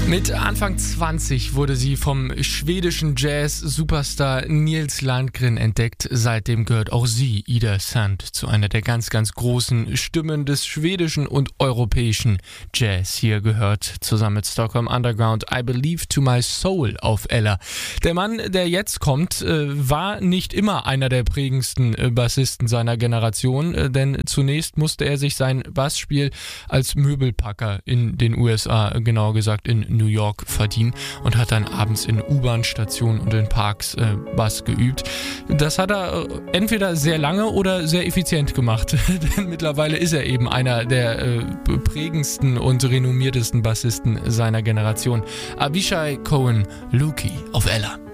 Mit Anfang 20 wurde sie vom schwedischen Jazz-Superstar Nils Landgren entdeckt. Seitdem gehört auch sie, Ida Sand, zu einer der ganz, ganz großen Stimmen des schwedischen und europäischen Jazz. Hier gehört zusammen mit Stockholm Underground I Believe to My Soul auf Ella. Der Mann, der jetzt kommt, war nicht immer einer der prägendsten Bassisten seiner Generation, denn zunächst musste er sich sein Bassspiel als Möbelpacker in den USA, genauer gesagt in New York, verdienen und hat dann abends in U-Bahn-Stationen und in Parks Bass geübt. Das hat er entweder sehr lange oder sehr effizient gemacht, denn mittlerweile ist er eben einer der prägendsten und renommiertesten Bassisten seiner Generation. Avishai Cohen Luki auf Ella.